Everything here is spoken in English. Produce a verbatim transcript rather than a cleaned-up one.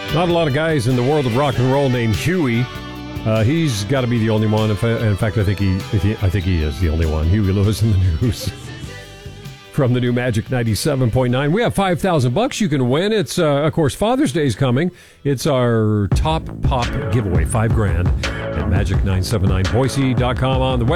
Not a lot of guys in the world of rock and roll named Huey. Uh, he's got to be the only one. In fact, I think he, I think he is the only one. Huey Lewis in the News. From the new Magic ninety-seven point nine. We have five thousand bucks you can win. It's, uh, of course, Father's Day is coming. It's our top pop giveaway, five grand at magic nine seven nine Boise dot com on the web.